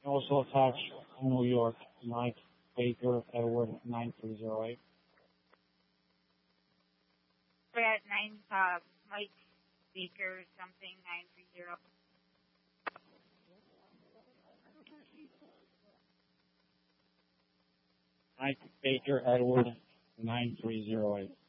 Also attached New York, Mike Baker Edward 9308. We're at 9, Mike Baker something 930. Mike Baker Edward 9308.